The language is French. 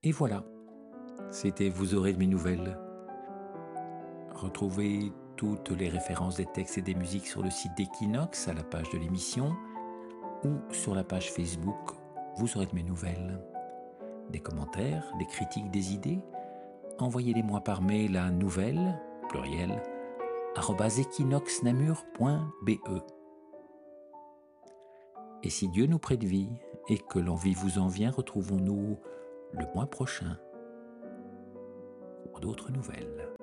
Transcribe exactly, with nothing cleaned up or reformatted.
Et voilà, c'était Vous aurez de mes nouvelles. Retrouvez toutes les références des textes et des musiques sur le site d'Equinox, à la page de l'émission, ou sur la page Facebook Vous aurez de mes nouvelles. Des commentaires, des critiques, des idées, envoyez-les-moi par mail à nouvelles, pluriel, arobase equinoxnamur point be. Et si Dieu nous prête vie et que l'envie vous en vient, retrouvons-nous le mois prochain pour d'autres nouvelles.